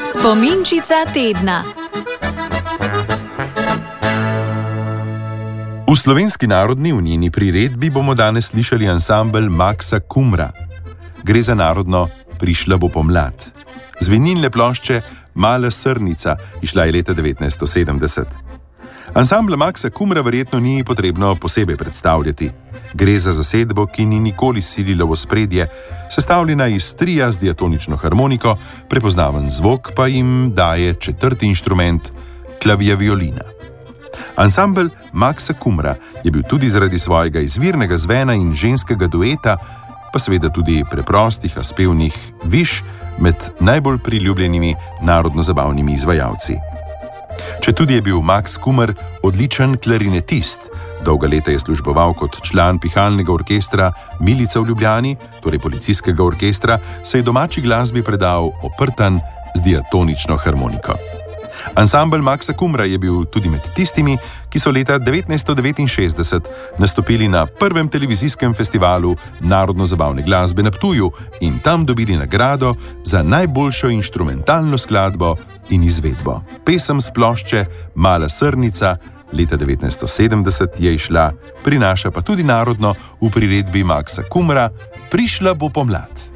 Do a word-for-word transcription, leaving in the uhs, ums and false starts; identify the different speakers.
Speaker 1: Spominčica tedna.
Speaker 2: V Slovenski narodni v njeni priredbi bomo danes slišali ansambel Maxa Kumra. Gre za narodno Prišla bo pomlad. Z vinilne plošče Mala srnica, izšla je leta devetnajststo sedemdeset. Ansambla Maxa Kumra verjetno ni potrebno posebej predstavljati. Gre za zasedbo, ki ni nikoli silila v ospredje, sestavljena iz tria z diatonično harmoniko, prepoznaven zvok pa jim daje četrti inštrument, klavija violina. Ansambel Maxa Kumra je bil tudi zaradi svojega izvirnega zvena in ženskega dueta, pa seveda tudi preprostih, a spevnih viš med najbolj priljubljenimi narodno-zabavnimi izvajalci. Četudi je bil Max Kumer odličen klarinetist, dolga leta je služboval kot član pihalnega orkestra Milica v Ljubljani, torej policijskega orkestra, se je domači glasbi predal oprtan z diatonično harmoniko. Ansambel Maxa Kumra je bil tudi med tistimi, ki so leta devetnajststo devetinšestdeset nastopili na prvem televizijskem festivalu narodno-zabavne glasbe na Ptuju in tam dobili nagrado za najboljšo inštrumentalno skladbo in izvedbo. Pesem s plošče Mala srnica leta devetnajststo sedemdeset je izšla, prinaša pa tudi narodno v priredbi Maxa Kumra Prišla bo pomlad.